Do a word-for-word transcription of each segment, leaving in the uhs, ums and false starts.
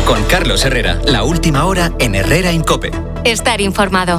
Con Carlos Herrera, la última hora en Herrera en COPE. Estar informado.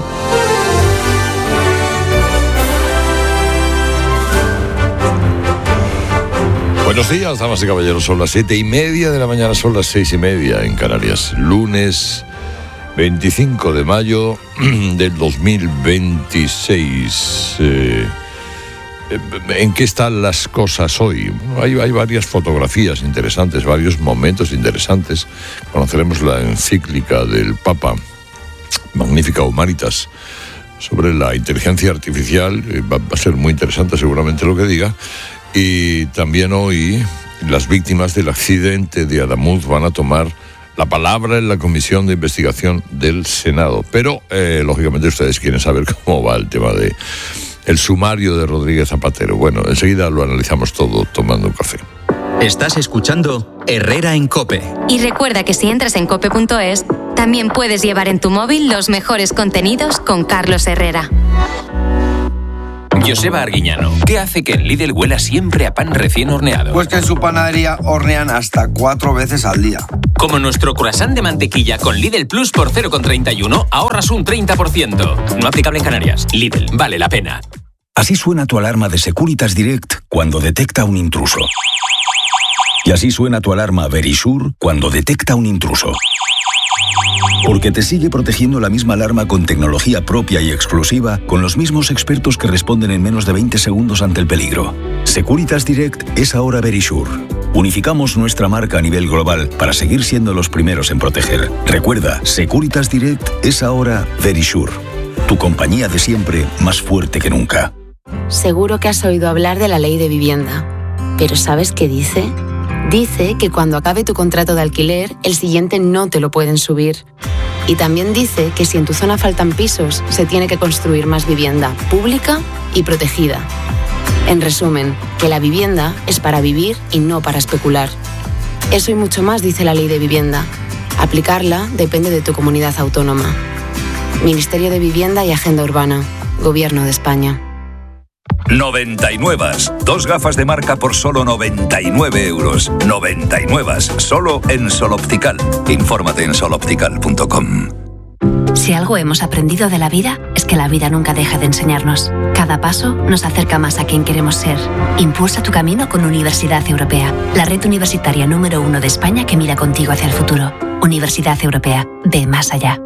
Buenos días, damas y caballeros. Son las siete y media de la mañana, son las seis y media en Canarias. Lunes veinticinco de mayo del dos mil veintiséis. Eh, ¿En qué están las cosas hoy? Bueno, hay, hay varias fotografías interesantes, varios momentos interesantes. Conoceremos la encíclica del Papa, Magnificat Humanitas, sobre la inteligencia artificial. Va, va a ser muy interesante seguramente lo que diga. Y también hoy las víctimas del accidente de Adamuz van a tomar la palabra en la Comisión de Investigación del Senado. Pero, eh, lógicamente, ustedes quieren saber cómo va el tema de el sumario de Rodríguez Zapatero. Bueno, enseguida lo analizamos todo tomando un café. Estás escuchando Herrera en COPE. Y recuerda que si entras en cope punto es, también puedes llevar en tu móvil los mejores contenidos con Carlos Herrera. Joseba Arguiñano, ¿qué hace que en Lidl huela siempre a pan recién horneado? Pues que en su panadería hornean hasta cuatro veces al día. Como nuestro croissant de mantequilla con Lidl Plus por cero coma treinta y uno, ahorras un treinta por ciento. No aplicable en Canarias. Lidl, vale la pena. Así suena tu alarma de Securitas Direct cuando detecta un intruso. Y así suena tu alarma Verisure cuando detecta un intruso. Porque te sigue protegiendo la misma alarma con tecnología propia y exclusiva, con los mismos expertos que responden en menos de veinte segundos ante el peligro. Securitas Direct es ahora Verisure. Unificamos nuestra marca a nivel global para seguir siendo los primeros en proteger. Recuerda, Securitas Direct es ahora Verisure. Tu compañía de siempre, más fuerte que nunca. Seguro que has oído hablar de la ley de vivienda. ¿Pero sabes qué dice? Dice que cuando acabe tu contrato de alquiler, el siguiente no te lo pueden subir. Y también dice que si en tu zona faltan pisos, se tiene que construir más vivienda pública y protegida. En resumen, que la vivienda es para vivir y no para especular. Eso y mucho más dice la ley de vivienda. Aplicarla depende de tu comunidad autónoma. Ministerio de Vivienda y Agenda Urbana. Gobierno de España. noventa y nueve. Dos gafas de marca por solo noventa y nueve euros. noventa y nueve. Solo en Sol Optical. Infórmate en sol optical punto com. Si algo hemos aprendido de la vida, es que la vida nunca deja de enseñarnos. Cada paso nos acerca más a quien queremos ser. Impulsa tu camino con Universidad Europea, la red universitaria número uno de España que mira contigo hacia el futuro. Universidad Europea, ve más allá.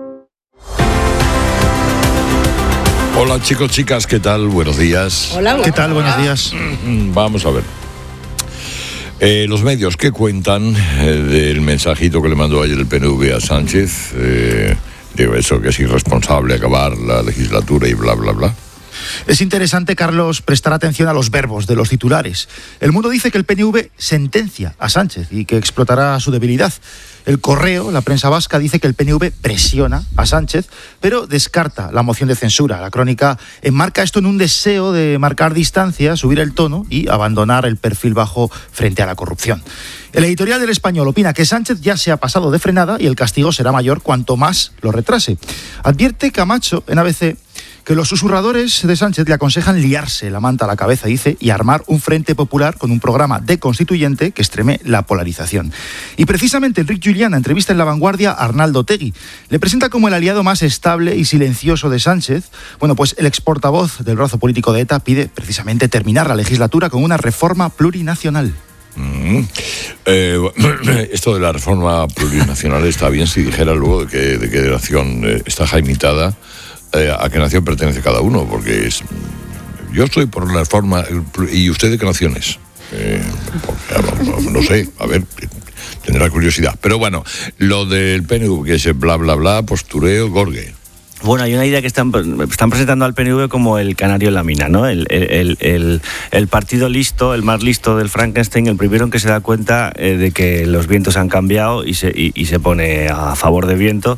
Hola chicos, chicas, ¿qué tal? Buenos días. Hola, ¿qué tal? Buenos días. Vamos a ver. Eh, los medios, ¿qué cuentan eh, del mensajito que le mandó ayer el P N V a Sánchez? Eh, digo, eso que es irresponsable acabar la legislatura y bla, bla, bla. Es interesante, Carlos, prestar atención a los verbos de los titulares. El Mundo dice que el P N V sentencia a Sánchez y que explotará su debilidad. El Correo, la prensa vasca, dice que el P N V presiona a Sánchez, pero descarta la moción de censura. La Crónica enmarca esto en un deseo de marcar distancia, subir el tono y abandonar el perfil bajo frente a la corrupción. El editorial del Español opina que Sánchez ya se ha pasado de frenada y el castigo será mayor cuanto más lo retrase. Advierte Camacho en A B C que los susurradores de Sánchez le aconsejan liarse la manta a la cabeza, dice, y armar un frente popular con un programa de constituyente que extreme la polarización. Y precisamente Enrique Juliana entrevista en La Vanguardia a Arnaldo Otegi. Le presenta como el aliado más estable y silencioso de Sánchez. Bueno, pues el ex portavoz del brazo político de ETA pide precisamente terminar la legislatura con una reforma plurinacional. Mm. Eh, esto de la reforma plurinacional está bien si dijera luego de qué de qué nación eh, está jaimitada. Eh, ¿A qué nación pertenece cada uno? Porque es, yo estoy por la reforma. ¿Y usted de qué nación es? Eh, porque, no, no sé, a ver, tendrá curiosidad. Pero bueno, lo del P N V, que es bla, bla, bla, postureo, gorgue. Bueno, hay una idea que están, están presentando al P N V como el canario en la mina, ¿no? El, el, el, el partido listo, el más listo del Frankenstein, el primero en que se da cuenta eh, de que los vientos han cambiado y se, y, y se pone a favor de viento,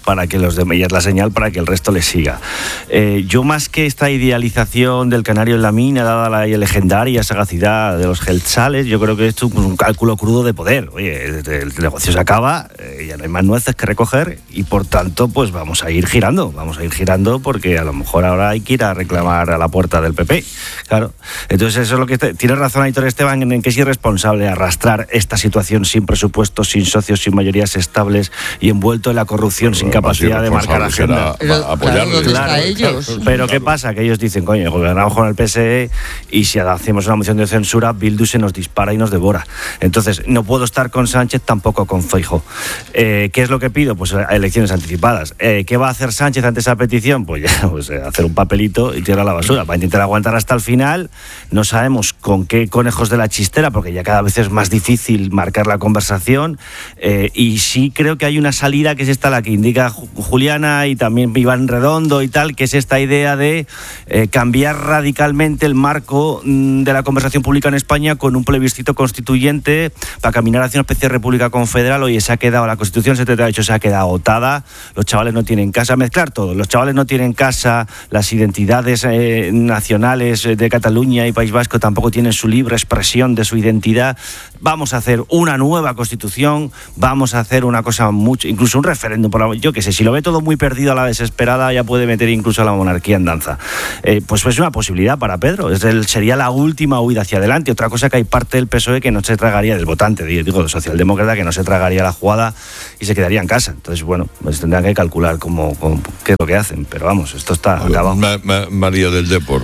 para que los demás, y es la señal para que el resto les siga. Eh, yo más que esta idealización del canario en la mina, dada la legendaria sagacidad de los geltzales, yo creo que esto es un cálculo crudo de poder. Oye, el negocio se acaba, eh, ya no hay más nueces que recoger y por tanto pues vamos a ir girando, vamos a ir girando porque a lo mejor ahora hay que ir a reclamar a la puerta del P P. Claro. Entonces eso es lo que te, tiene razón Aitor Esteban en, en que es irresponsable arrastrar esta situación sin presupuesto, sin socios, sin mayorías estables y envuelto en la corrupción, pero sin capacidad de marcar agenda. Pero, claro, claro, ellos? Claro, pero ¿qué pasa? Que ellos dicen, coño, gobernamos con el P S E y si hacemos una moción de censura, Bildu se nos dispara y nos devora. Entonces, no puedo estar con Sánchez, tampoco con Feijóo. Eh, ¿Qué es lo que pido? Pues elecciones anticipadas. Eh, ¿Qué va a hacer Sánchez ante esa petición? Pues ya, pues eh, hacer un papelito y tirar a la basura. Va a intentar aguantar hasta el final. No sabemos con qué conejos de la chistera, porque ya cada vez es más difícil marcar la conversación. Eh, y sí creo que hay una salida que es esta la que indica Juliana y también Iván Redondo y tal, que es esta idea de eh, cambiar radicalmente el marco mmm, de la conversación pública en España con un plebiscito constituyente para caminar hacia una especie de república confederal. Oye, se ha quedado, la Constitución setenta y ocho se ha quedado agotada, los chavales no tienen casa, mezclar todo, los chavales no tienen casa, las identidades eh, nacionales de Cataluña y País Vasco tampoco tienen su libre expresión de su identidad. Vamos a hacer una nueva Constitución, vamos a hacer una cosa mucho, incluso un referéndum, por la, yo qué sé, si lo ve todo muy perdido a la desesperada, ya puede meter incluso a la monarquía en danza. Eh, pues es una posibilidad para Pedro, es el, sería la última huida hacia adelante. Otra cosa que hay parte del P S O E que no se tragaría, del votante, digo, del socialdemócrata, que no se tragaría la jugada y se quedaría en casa. Entonces, bueno, pues tendrán que calcular cómo, cómo, qué es lo que hacen, pero vamos, esto está acabado. Ma, ma, María del Depor.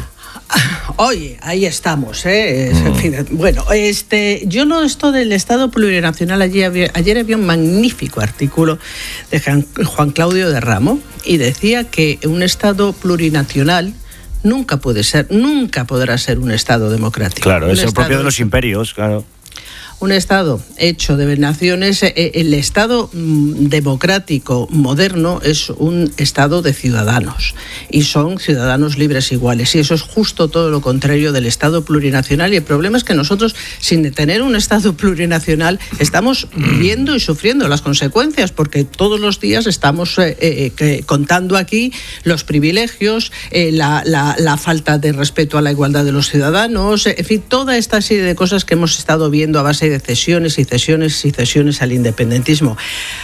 Oye, ahí estamos, ¿eh? Mm. En fin, bueno, este, yo no esto del Estado plurinacional, ayer había, ayer había un magnífico artículo de Juan Claudio de Ramo y decía que un Estado plurinacional nunca puede ser, nunca podrá ser un Estado democrático. Claro, un es el estado, propio de los imperios, claro. Un Estado hecho de naciones, el Estado democrático moderno es un Estado de ciudadanos y son ciudadanos libres iguales y eso es justo todo lo contrario del Estado plurinacional y el problema es que nosotros sin tener un Estado plurinacional estamos viendo y sufriendo las consecuencias porque todos los días estamos eh, eh, contando aquí los privilegios, eh, la, la, la falta de respeto a la igualdad de los ciudadanos, en fin, toda esta serie de cosas que hemos estado viendo a base de de cesiones y cesiones y cesiones al independentismo.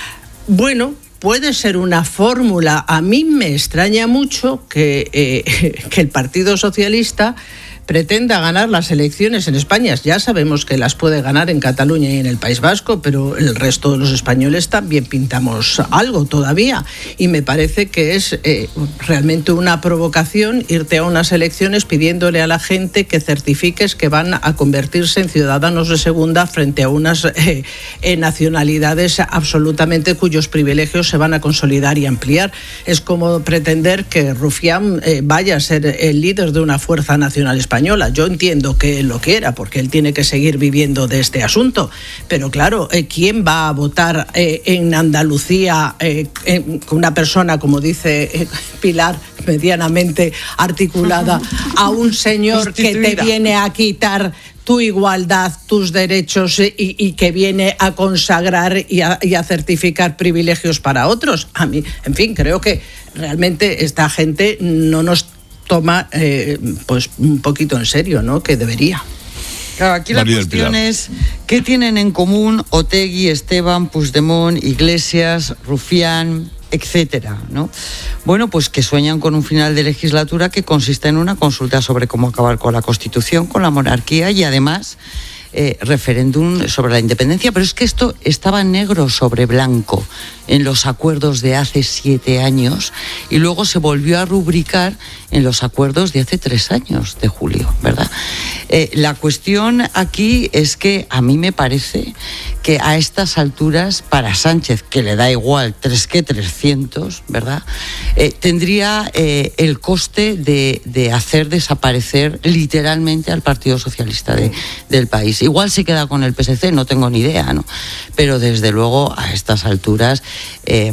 Bueno, puede ser una fórmula. A mí me extraña mucho que, eh, que el Partido Socialista pretenda ganar las elecciones en España. Ya sabemos que las puede ganar en Cataluña y en el País Vasco, pero el resto de los españoles también pintamos algo todavía. Y me parece que es eh, realmente una provocación irte a unas elecciones pidiéndole a la gente que certifiques que van a convertirse en ciudadanos de segunda frente a unas eh, eh, nacionalidades absolutamente cuyos privilegios se van a consolidar y ampliar. Es como pretender que Rufián eh, vaya a ser el líder de una fuerza nacional española. Yo entiendo que él lo quiera, porque él tiene que seguir viviendo de este asunto. Pero claro, eh, ¿quién va a votar eh, en Andalucía eh, eh, con una persona, como dice eh, Pilar, medianamente articulada, a un señor que te viene a quitar tu igualdad, tus derechos y, y que viene a consagrar y a, y a certificar privilegios para otros? A mí, en fin, creo que realmente esta gente no nos toma eh, pues un poquito en serio, ¿no? Que debería. Claro, aquí la cuestión es ¿qué tienen en común Otegi, Esteban, Puigdemont, Iglesias, Rufián, etcétera, ¿no? Bueno, pues que sueñan con un final de legislatura que consiste en una consulta sobre cómo acabar con la Constitución, con la monarquía y además Eh, referéndum sobre la independencia, pero es que esto estaba negro sobre blanco en los acuerdos de hace siete años y luego se volvió a rubricar en los acuerdos de hace tres años, de julio, ¿verdad? Eh, la cuestión aquí es que a mí me parece que a estas alturas, para Sánchez, que le da igual tres que trescientos, ¿verdad? Eh, tendría eh, el coste de, de hacer desaparecer literalmente al Partido Socialista de, del país. Igual se queda con el P S C, no tengo ni idea, ¿no? Pero desde luego a estas alturas eh,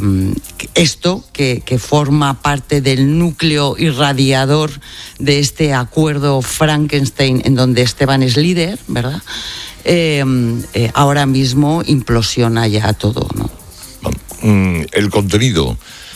esto que, que forma parte del núcleo irradiador de este acuerdo Frankenstein en donde Esteban es líder, ¿verdad? Eh, eh, ahora mismo implosiona ya todo, ¿no? El contenido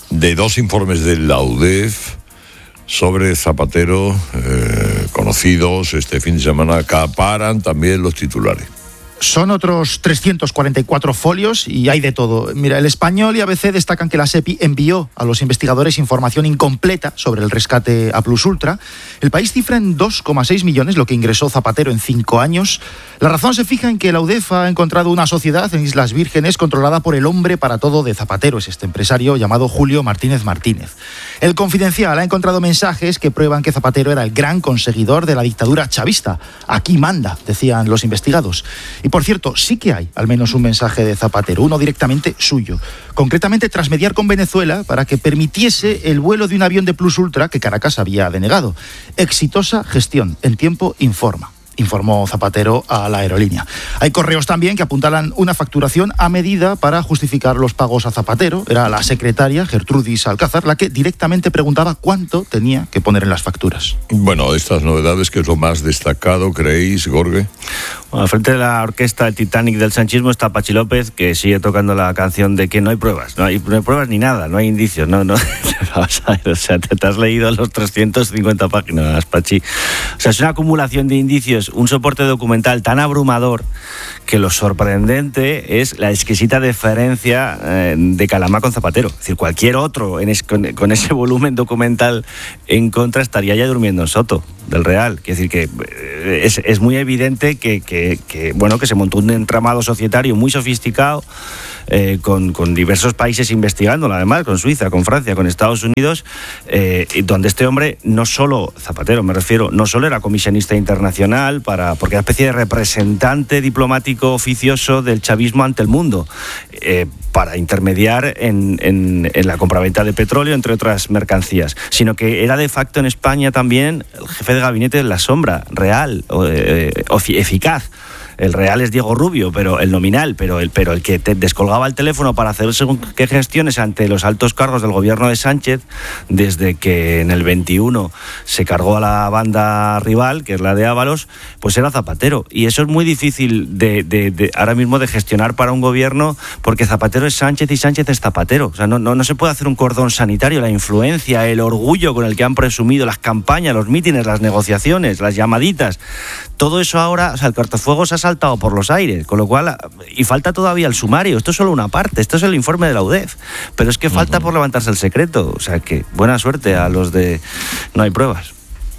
de dos informes de la U D E F sobre Zapatero, eh, conocidos este fin de semana, acaparan también los titulares. Son otros trescientos cuarenta y cuatro folios y hay de todo. Mira, El Español y A B C destacan que la SEPI envió a los investigadores información incompleta sobre el rescate a Plus Ultra. El País cifra en dos coma seis millones lo que ingresó Zapatero en cinco años. La razón se fija en que la U D E F ha encontrado una sociedad en Islas Vírgenes controlada por el hombre para todo de Zapatero, es este empresario llamado Julio Martínez Martínez. El Confidencial ha encontrado mensajes que prueban que Zapatero era el gran conseguidor de la dictadura chavista. Aquí manda, decían los investigados. Y por cierto, sí que hay al menos un mensaje de Zapatero, uno directamente suyo. Concretamente tras mediar con Venezuela para que permitiese el vuelo de un avión de Plus Ultra que Caracas había denegado. Exitosa gestión, en tiempo informa, informó Zapatero a la aerolínea. Hay correos también que apuntalan una facturación a medida para justificar los pagos a Zapatero. Era la secretaria, Gertrudis Alcázar, la que directamente preguntaba cuánto tenía que poner en las facturas. Bueno, estas novedades, ¿qué es lo más destacado, creéis, Gorge? Bueno, al frente de la orquesta del Titanic del sanchismo está Pachi López, que sigue tocando la canción de que no hay pruebas, no hay, no hay pruebas ni nada, no hay indicios, no, no, vamos a ver, o sea, te, te has leído los trescientas cincuenta páginas, Pachi. O sea, es una acumulación de indicios, un soporte documental tan abrumador que lo sorprendente es la exquisita deferencia eh, de Calamá con Zapatero. Es decir, cualquier otro en es, con, con ese volumen documental en contra estaría ya durmiendo en Soto del Real. Quiere decir que eh, es, es muy evidente que, que, que, bueno, que se montó un entramado societario muy sofisticado eh, con, con diversos países investigándolo, además, con Suiza, con Francia, con Estados Unidos, eh, donde este hombre, no solo, Zapatero me refiero, no solo era comisionista internacional, para, porque era una especie de representante diplomático oficioso del chavismo ante el mundo, eh, para intermediar en, en, en la compraventa de petróleo, entre otras mercancías, sino que era de facto en España también el jefe de gabinete de la sombra, real, eh, eficaz. El real es Diego Rubio, pero el nominal, pero el, pero el que te descolgaba el teléfono para hacer según qué gestiones ante los altos cargos del gobierno de Sánchez, desde que en el veintiuno se cargó a la banda rival, que es la de Ábalos, pues era Zapatero. Y eso es muy difícil de, de, de ahora mismo de gestionar para un gobierno, porque Zapatero es Sánchez y Sánchez es Zapatero. O sea, no, no, no se puede hacer un cordón sanitario. La influencia, el orgullo con el que han presumido las campañas, los mítines, las negociaciones, las llamaditas, todo eso ahora, o sea, el cortafuegos ha saltado por los aires, con lo cual, y falta todavía el sumario. Esto es solo una parte, esto es el informe de la U D E F, pero es que falta uh-huh. por levantarse el secreto. O sea que buena suerte a los de no hay pruebas.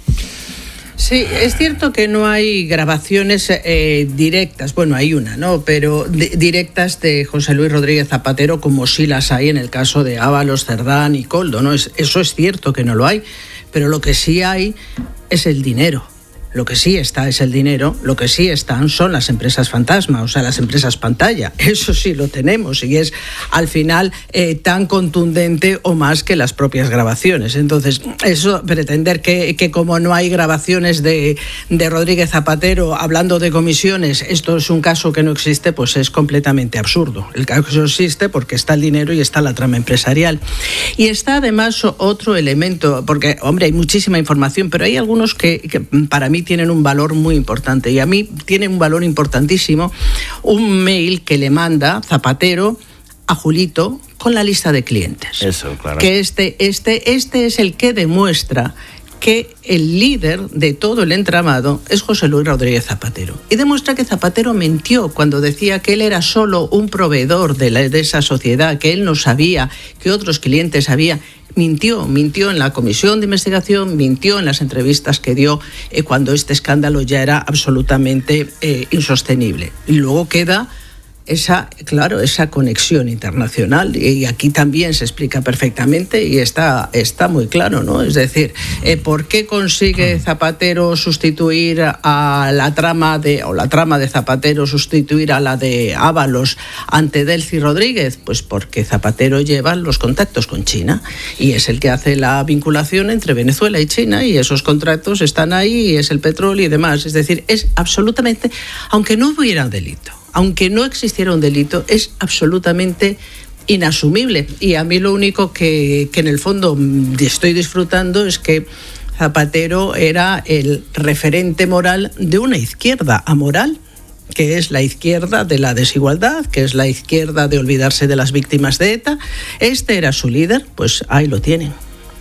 Sí, es cierto que no hay grabaciones eh, directas, bueno, hay una, ¿no? Pero de, directas de José Luis Rodríguez Zapatero, como sí las hay en el caso de Ábalos, Cerdán y Koldo, ¿no? Es, eso es cierto que no lo hay, pero lo que sí hay es el dinero. Lo que sí está es el dinero, lo que sí están son las empresas fantasma, o sea, las empresas pantalla. Eso sí lo tenemos y es al final eh, tan contundente o más que las propias grabaciones. Entonces, eso, pretender que, que como no hay grabaciones de, de Rodríguez Zapatero hablando de comisiones, esto es un caso que no existe, pues es completamente absurdo. El caso existe porque está el dinero y está la trama empresarial. Y está además otro elemento, porque, hombre, hay muchísima información, pero hay algunos que, que para mí tienen un valor muy importante, y a mí tiene un valor importantísimo un mail que le manda Zapatero a Julito con la lista de clientes. Eso, claro. Que este, este, este es el que demuestra que el líder de todo el entramado es José Luis Rodríguez Zapatero. Y demuestra que Zapatero mintió cuando decía que él era solo un proveedor de, la, de esa sociedad, que él no sabía, que otros clientes sabían. Mintió, mintió en la comisión de investigación, mintió en las entrevistas que dio eh, cuando este escándalo ya era absolutamente eh, insostenible. Y luego queda esa, claro, esa conexión internacional, y aquí también se explica perfectamente y está, está muy claro, ¿no? Es decir, eh, ¿por qué consigue Zapatero sustituir a la trama de, o la trama de Zapatero sustituir a la de Ábalos ante Delcy Rodríguez? Pues porque Zapatero lleva los contactos con China y es el que hace la vinculación entre Venezuela y China, y esos contratos están ahí, y es el petróleo y demás. Es decir, es absolutamente, aunque no hubiera delito, aunque no existiera un delito, es absolutamente inasumible. Y a mí lo único que, que en el fondo estoy disfrutando es que Zapatero era el referente moral de una izquierda amoral, que es la izquierda de la desigualdad, que es la izquierda de olvidarse de las víctimas de ETA. Este era su líder, pues ahí lo tienen.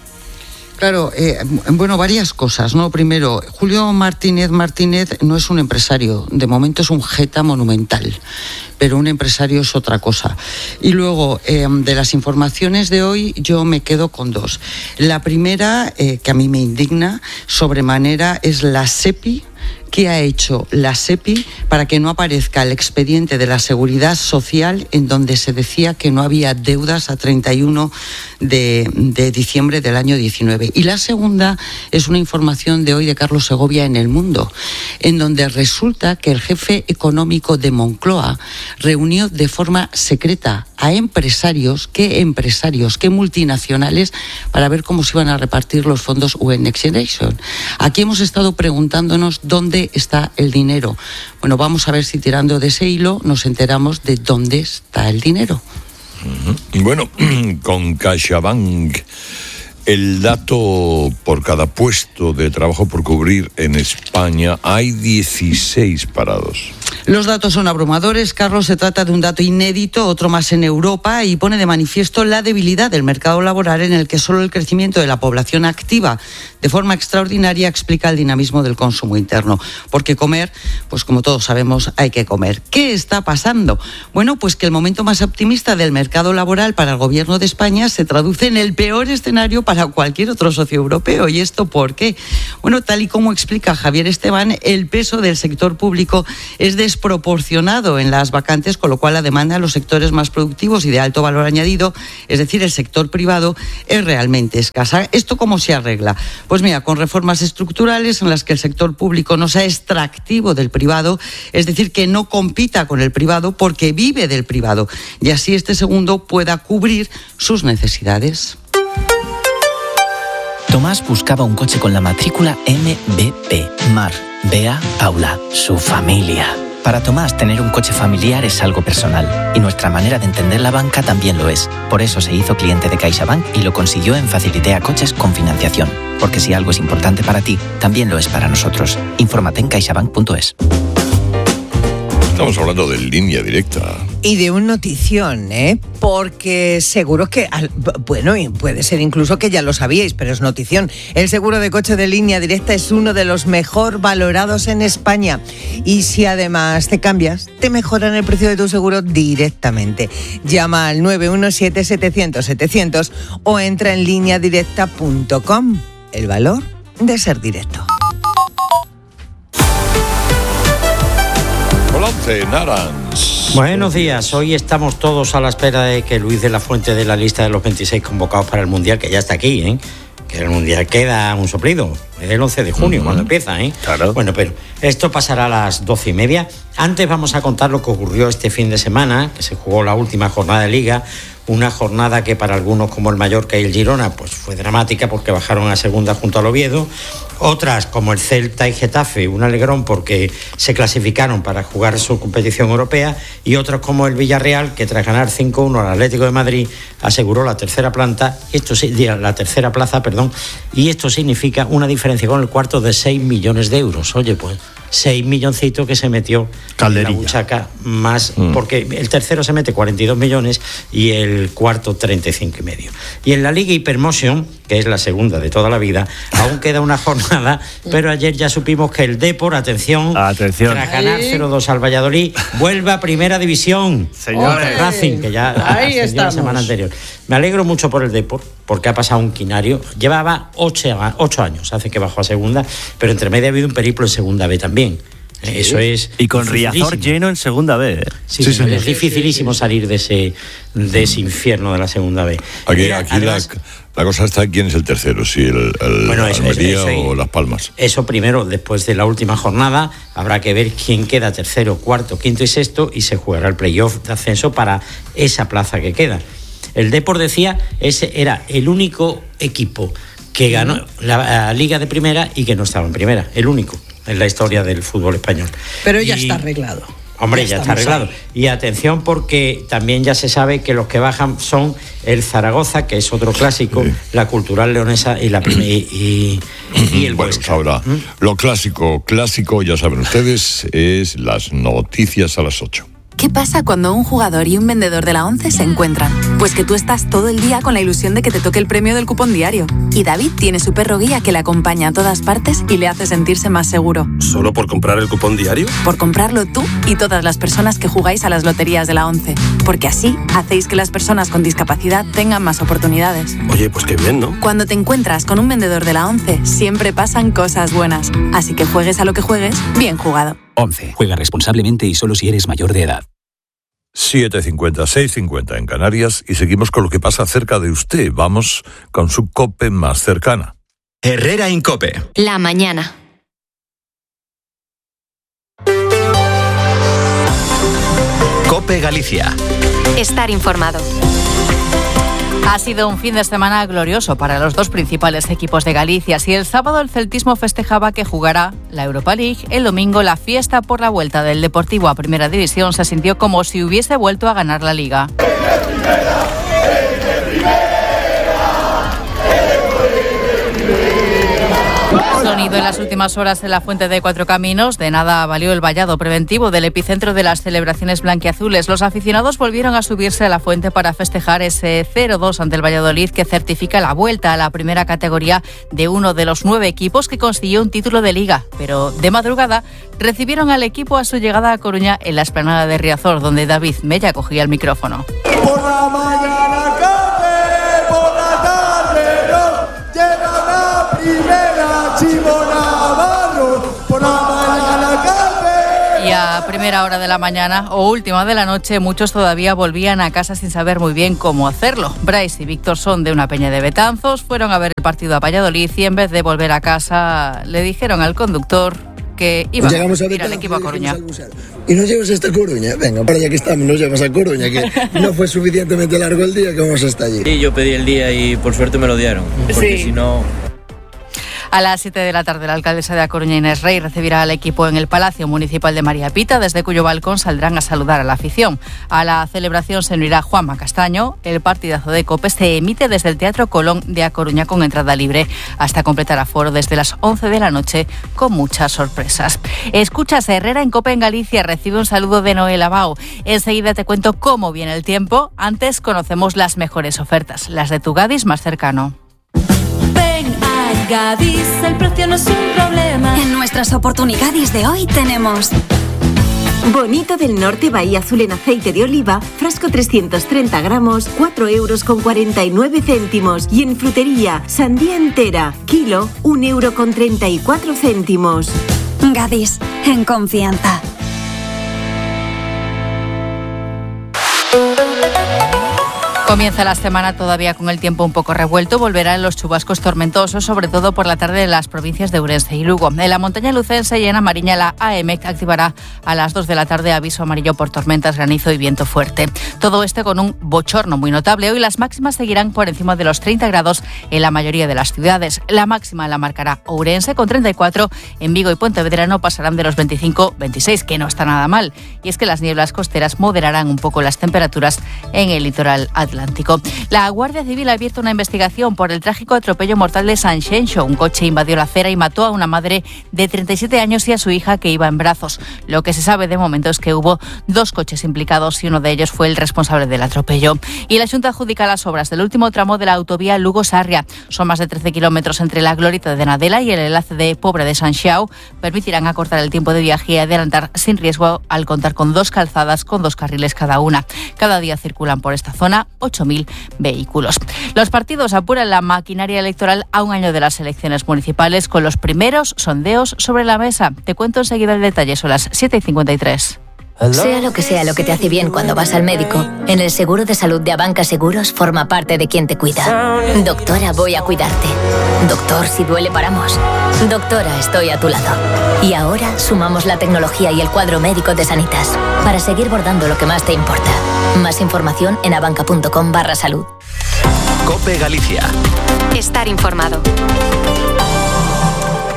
Claro, eh, bueno, varias cosas, ¿no? Primero, Julio Martínez Martínez no es un empresario, de momento es un jeta monumental, pero un empresario es otra cosa. Y luego, eh, de las informaciones de hoy, yo me quedo con dos. La primera, eh, que a mí me indigna sobremanera, es la SEPI. ¿Qué ha hecho la SEPI para que no aparezca el expediente de la Seguridad Social en donde se decía que no había deudas a treinta y uno de, de diciembre del año diecinueve? Y la segunda es una información de hoy de Carlos Segovia en El Mundo, en donde resulta que el jefe económico de Moncloa reunió de forma secreta a empresarios, qué empresarios, qué multinacionales, para ver cómo se iban a repartir los fondos U N Next Generation. Aquí hemos estado preguntándonos dónde está el dinero. Bueno, vamos a ver si tirando de ese hilo nos enteramos de dónde está el dinero. Uh-huh. Bueno, con CaixaBank, el dato por cada puesto de trabajo por cubrir en España, hay dieciséis parados. Los datos son abrumadores, Carlos. Se trata de un dato inédito, otro más en Europa, y pone de manifiesto la debilidad del mercado laboral, en el que solo el crecimiento de la población activa de forma extraordinaria explica el dinamismo del consumo interno. Porque comer, pues como todos sabemos, hay que comer. ¿Qué está pasando? Bueno, pues que el momento más optimista del mercado laboral para el gobierno de España se traduce en el peor escenario para cualquier otro socio europeo. ¿Y esto por qué? Bueno, tal y como explica Javier Esteban, el peso del sector público es desproporcionado en las vacantes, con lo cual la demanda de los sectores más productivos y de alto valor añadido, es decir, el sector privado, es realmente escasa. ¿Esto cómo se arregla? Pues mira, con reformas estructurales en las que el sector público no sea extractivo del privado, es decir, que no compita con el privado porque vive del privado, y así este segundo pueda cubrir sus necesidades. Tomás buscaba un coche con la matrícula M B P, Mar, Bea, Paula, su familia. Para Tomás, tener un coche familiar es algo personal, y nuestra manera de entender la banca también lo es. Por eso se hizo cliente de CaixaBank y lo consiguió en Facilitea Coches con financiación. Porque si algo es importante para ti, también lo es para nosotros. Infórmate en caixabank punto es. Estamos hablando de Línea Directa. Y de un notición, ¿eh? Porque seguros que, bueno, puede ser incluso que ya lo sabíais, pero es notición. El seguro de coche de Línea Directa es uno de los mejor valorados en España. Y si además te cambias, te mejoran el precio de tu seguro directamente. Llama al nueve uno siete, setecientos, setecientos o entra en línea directa punto com. El valor de ser directo. Narans. Buenos días, hoy estamos todos a la espera de que Luis de la Fuente dé la lista de los veintiséis convocados para el Mundial, que ya está aquí, ¿eh? Que el Mundial queda un soplido, es el once de junio, uh-huh. cuando empieza, ¿eh? Claro. Bueno, pero esto pasará a las doce y media. Antes vamos a contar lo que ocurrió este fin de semana, que se jugó la última jornada de Liga, una jornada que para algunos como el Mallorca y el Girona pues fue dramática porque bajaron a segunda junto al Oviedo, otras como el Celta y Getafe, un alegrón porque se clasificaron para jugar su competición europea, y otros como el Villarreal, que tras ganar cinco uno al Atlético de Madrid aseguró la tercera planta, esto la tercera plaza, perdón, y esto significa una diferencia con el cuarto de seis millones de euros. Oye, pues seis milloncitos que se metió Calderilla. En la buchaca más, mm. porque el tercero se mete cuarenta y dos millones y el cuarto treinta y cinco y medio. Y en la Liga Hypermotion, que es la segunda de toda la vida, aún queda una jornada, pero ayer ya supimos que el Depor, atención, atención. tras ganar cero dos al Valladolid, vuelve a Primera División. Señores. Racing, que ya ascendió la semana anterior. Me alegro mucho por el Depor, porque ha pasado un quinario. Llevaba ocho, ocho años, hace que bajó a segunda, pero entre medio ha habido un periplo en segunda B también. Sí. Eso es. Y con Riazor lleno en segunda B. ¿eh? Sí, sí, sí, es dificilísimo salir de ese, de ese infierno de la segunda B. Aquí, Mira, aquí además, la, la cosa está quién es el tercero, si el, el bueno, eso, Almería eso, eso, o Las Palmas. Eso primero, después de la última jornada, habrá que ver quién queda tercero, cuarto, quinto y sexto, y se jugará el playoff de ascenso para esa plaza que queda. El Depor, decía, ese era el único equipo que ganó la, la Liga de Primera y que no estaba en Primera, el único en la historia del fútbol español. Pero ya y, está arreglado. Hombre, ya, ya está arreglado. Ahí. Y atención porque también ya se sabe que los que bajan son el Zaragoza, que es otro clásico, sí. la Cultural Leonesa y la y, y, y el bueno, Huesca. Ahora, ¿Mm? lo clásico, clásico, ya saben ustedes, es las noticias a las ocho. ¿Qué pasa cuando un jugador y un vendedor de la ONCE se encuentran? Pues que tú estás todo el día con la ilusión de que te toque el premio del cupón diario. Y David tiene su perro guía que le acompaña a todas partes y le hace sentirse más seguro. ¿Solo por comprar el cupón diario? Por comprarlo tú y todas las personas que jugáis a las loterías de la ONCE. Porque así hacéis que las personas con discapacidad tengan más oportunidades. Oye, pues qué bien, ¿no? Cuando te encuentras con un vendedor de la ONCE, siempre pasan cosas buenas. Así que juegues a lo que juegues, bien jugado. ONCE. Juega responsablemente y solo si eres mayor de edad. siete cincuenta, seis cincuenta en Canarias y seguimos con lo que pasa cerca de usted. Vamos con su COPE más cercana. Herrera en COPE. La mañana. COPE Galicia. Estar informado. Ha sido un fin de semana glorioso para los dos principales equipos de Galicia. Si el sábado el celtismo festejaba que jugará la Europa League, el domingo la fiesta por la vuelta del Deportivo a Primera División se sintió como si hubiese vuelto a ganar la Liga. Sonido en las últimas horas en la Fuente de Cuatro Caminos. De nada valió el vallado preventivo del epicentro de las celebraciones blanquiazules. Los aficionados volvieron a subirse a la Fuente para festejar ese cero dos ante el Valladolid, que certifica la vuelta a la primera categoría de uno de los nueve equipos que consiguió un título de Liga. Pero de madrugada recibieron al equipo a su llegada a Coruña en la explanada de Riazor, donde David Mella cogía el micrófono. Por la mañana café, por la tarde no, llega la primera Chivo Navarro, por la mañana café. Y a primera hora de la mañana o última de la noche, muchos todavía volvían a casa sin saber muy bien cómo hacerlo. Bryce y Víctor son de una peña de Betanzos, fueron a ver el partido a Valladolid y en vez de volver a casa le dijeron al conductor que iban a ir al equipo a Coruña. Y nos llevas hasta Coruña, venga, para ya que estamos, nos llevas a Coruña, que no fue suficientemente largo el día que vamos hasta allí. Sí, yo pedí el día y por suerte me lo dieron, porque sí. si no... A las siete de la tarde, la alcaldesa de A Coruña, Inés Rey, recibirá al equipo en el Palacio Municipal de María Pita, desde cuyo balcón saldrán a saludar a la afición. A la celebración se unirá Juanma Castaño. El partidazo de COPE se emite desde el Teatro Colón de A Coruña con entrada libre hasta completar aforo desde las once de la noche con muchas sorpresas. Escuchas Herrera en COPE en Galicia. Recibe un saludo de Noel Abao. Enseguida te cuento cómo viene el tiempo. Antes conocemos las mejores ofertas, las de tu Gadis más cercano. Gadis, el precio no es un problema. En nuestras oportunidades de hoy tenemos Bonito del Norte Bahía Azul en aceite de oliva, frasco trescientos treinta gramos, cuatro euros con cuarenta y nueve céntimos. Y en frutería, sandía entera, kilo, un euro con treinta y cuatro céntimos. Gadis, en confianza. Comienza la semana todavía con el tiempo un poco revuelto. Volverán los chubascos tormentosos, sobre todo por la tarde en las provincias de Ourense y Lugo. En la montaña lucense y en A Mariña, la A E M E C activará a las dos de la tarde aviso amarillo por tormentas, granizo y viento fuerte. Todo esto con un bochorno muy notable. Hoy las máximas seguirán por encima de los treinta grados en la mayoría de las ciudades. La máxima la marcará Ourense con treinta y cuatro. En Vigo y Pontevedra no pasarán de los veinticinco veintiséis, que no está nada mal. Y es que las nieblas costeras moderarán un poco las temperaturas en el litoral atlántico. La Guardia Civil ha abierto una investigación por el trágico atropello mortal de Sanxenxo. Un coche invadió la acera y mató a una madre de treinta y siete años y a su hija que iba en brazos. Lo que se sabe de momento es que hubo dos coches implicados y uno de ellos fue el responsable del atropello. Y la Xunta adjudica las obras del último tramo de la autovía Lugo-Sarria. Son más de trece kilómetros entre la Glorieta de Nadela y el enlace de Pobre de Sanxiao. Permitirán acortar el tiempo de viaje y adelantar sin riesgo al contar con dos calzadas con dos carriles cada una. Cada día circulan por esta zona ocho mil vehículos. Los partidos apuran la maquinaria electoral a un año de las elecciones municipales con los primeros sondeos sobre la mesa. Te cuento enseguida el detalle, son las siete y cincuenta y tres. Sea lo que sea lo que te hace bien cuando vas al médico, en el seguro de salud de Abanca Seguros forma parte de quien te cuida. Doctora, voy a cuidarte. Doctor, si duele paramos. Doctora, estoy a tu lado. Y ahora sumamos la tecnología y el cuadro médico de Sanitas para seguir bordando lo que más te importa. Más información en abanca.com barra salud. COPE Galicia. Estar informado.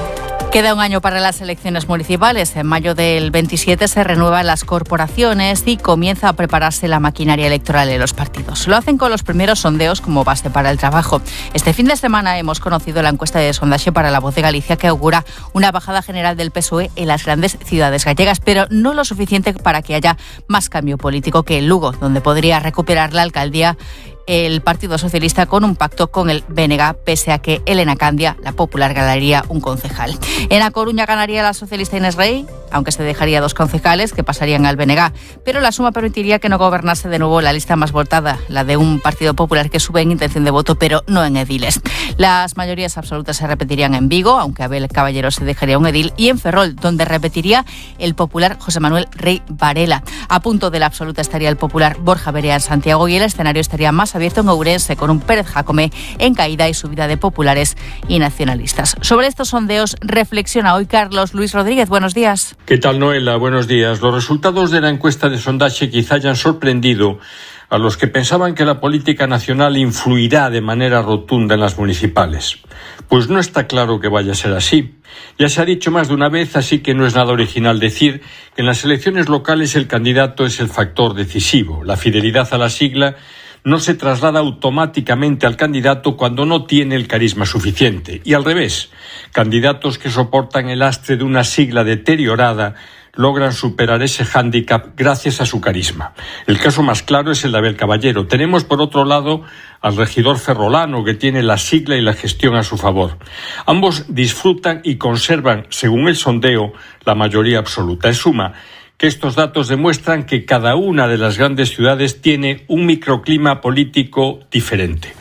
Queda un año para las elecciones municipales. En mayo del veintisiete se renuevan las corporaciones y comienza a prepararse la maquinaria electoral en los partidos. Lo hacen con los primeros sondeos como base para el trabajo. Este fin de semana hemos conocido la encuesta de sondaje para La Voz de Galicia que augura una bajada general del P S O E en las grandes ciudades gallegas, pero no lo suficiente para que haya más cambio político que en Lugo, donde podría recuperar la alcaldía el Partido Socialista con un pacto con el B N G, pese a que Elena Candia, la Popular, ganaría un concejal. En A Coruña ganaría la socialista Inés Rey, aunque se dejaría dos concejales que pasarían al B N G, pero la suma permitiría que no gobernase de nuevo la lista más votada, la de un Partido Popular que sube en intención de voto, pero no en ediles. Las mayorías absolutas se repetirían en Vigo, aunque Abel Caballero se dejaría un edil, y en Ferrol, donde repetiría el popular José Manuel Rey Varela. A punto de la absoluta estaría el popular Borja Verea en Santiago y el escenario estaría más abierto en Ourense, con un Pérez Jacome en caída y subida de populares y nacionalistas. Sobre estos sondeos reflexiona hoy Carlos Luis Rodríguez. Buenos días. ¿Qué tal, Noela? Buenos días. Los resultados de la encuesta de sondaje quizá hayan sorprendido a los que pensaban que la política nacional influirá de manera rotunda en las municipales. Pues no está claro que vaya a ser así. Ya se ha dicho más de una vez, así que no es nada original decir que en las elecciones locales el candidato es el factor decisivo. La fidelidad a la sigla no se traslada automáticamente al candidato cuando no tiene el carisma suficiente. Y al revés, candidatos que soportan el lastre de una sigla deteriorada logran superar ese hándicap gracias a su carisma. El caso más claro es el de Abel Caballero. Tenemos, por otro lado, al regidor ferrolano, que tiene la sigla y la gestión a su favor. Ambos disfrutan y conservan, según el sondeo, la mayoría absoluta. En suma, que estos datos demuestran que cada una de las grandes ciudades tiene un microclima político diferente.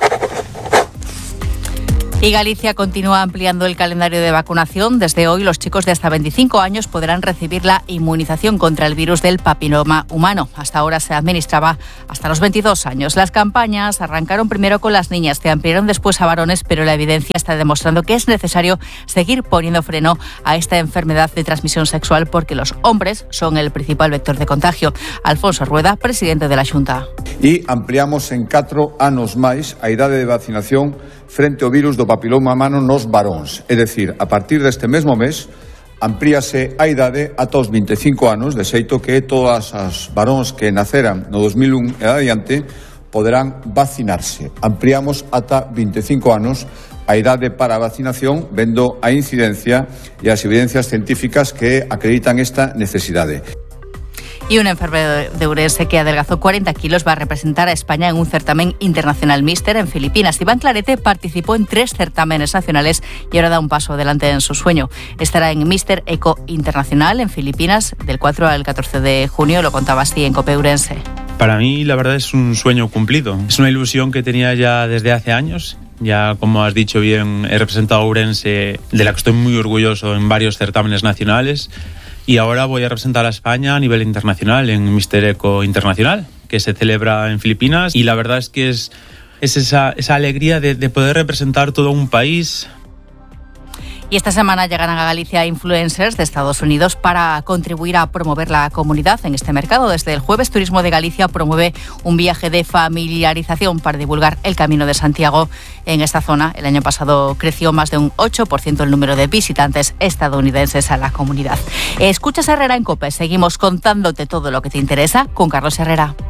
Y Galicia continúa ampliando el calendario de vacunación. Desde hoy, los chicos de hasta veinticinco años podrán recibir la inmunización contra el virus del papiloma humano. Hasta ahora se administraba hasta los veintidós años. Las campañas arrancaron primero con las niñas, se ampliaron después a varones, pero la evidencia está demostrando que es necesario seguir poniendo freno a esta enfermedad de transmisión sexual porque los hombres son el principal vector de contagio. Alfonso Rueda, presidente de la Xunta. E ampliamos en catro anos máis a idade de vacinación frente ao virus do papiloma humano nos varóns. É dicir, a partir deste mesmo mes, amplíase a idade ata os veinticinco anos, de xeito que todas as varóns que naceran no dos mil un e adiante poderán vacinarse. Ampliamos ata veinticinco anos a idade para a vacinación, vendo a incidencia e as evidencias científicas que acreditan esta necesidade. Y un enfermero de Ourense que adelgazó cuarenta kilos va a representar a España en un certamen internacional Míster en Filipinas. Iván Clarete participó en tres certámenes nacionales y ahora da un paso adelante en su sueño. Estará en Míster Eco Internacional en Filipinas del cuatro al catorce de junio, lo contaba así en COPE Ourense. Para mí, la verdad, es un sueño cumplido. Es una ilusión que tenía ya desde hace años. Ya, como has dicho bien, he representado a Ourense, de la que estoy muy orgulloso en varios certámenes nacionales. Y ahora voy a representar a España a nivel internacional en Míster Eco Internacional, que se celebra en Filipinas. Y la verdad es que es, es esa, esa alegría de, de poder representar todo un país. Y esta semana llegan a Galicia influencers de Estados Unidos para contribuir a promover la comunidad en este mercado. Desde el jueves, Turismo de Galicia promueve un viaje de familiarización para divulgar el Camino de Santiago en esta zona. El año pasado creció más de un ocho por ciento el número de visitantes estadounidenses a la comunidad. Escuchas Herrera en COPE. Seguimos contándote todo lo que te interesa con Carlos Herrera.